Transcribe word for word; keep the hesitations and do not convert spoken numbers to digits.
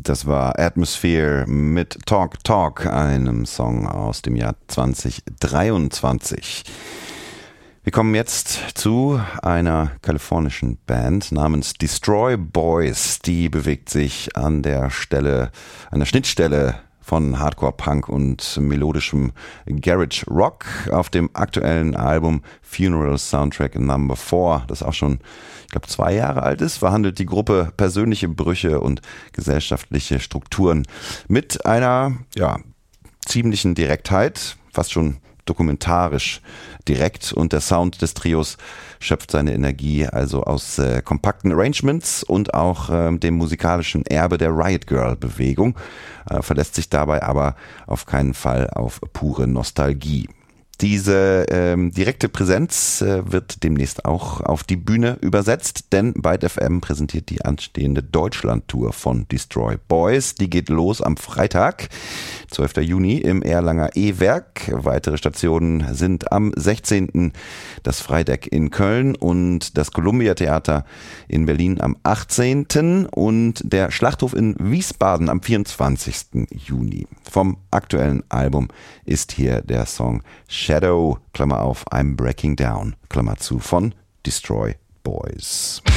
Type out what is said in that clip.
Das war Atmosphere mit Talk Talk, einem Song aus dem Jahr zwanzig dreiundzwanzig. Wir kommen jetzt zu einer kalifornischen Band namens Destroy Boys. Die bewegt sich an der Stelle, an der Schnittstelle von Hardcore Punk und melodischem Garage Rock. Auf dem aktuellen Album Funeral Soundtrack Number vier, das auch schon, ich glaube, zwei Jahre alt ist, verhandelt die Gruppe persönliche Brüche und gesellschaftliche Strukturen mit einer, ja, ziemlichen Direktheit, fast schon dokumentarisch direkt, und der Sound des Trios schöpft seine Energie also aus äh, kompakten Arrangements und auch äh, dem musikalischen Erbe der Riot Girl Bewegung, äh, verlässt sich dabei aber auf keinen Fall auf pure Nostalgie. Diese ähm, direkte Präsenz äh, wird demnächst auch auf die Bühne übersetzt, denn Byte F M präsentiert die anstehende Deutschland-Tour von Destroy Boys. Die geht los am Freitag, zwölften Juni im Erlanger E-Werk. Weitere Stationen sind am sechzehnten das Freideck in Köln und das Columbia Theater in Berlin am achtzehnten und der Schlachthof in Wiesbaden am vierundzwanzigsten Juni. Vom aktuellen Album ist hier der Song Shadow, Klammer auf, I'm Breaking Down, Klammer zu, von Destroy Boys.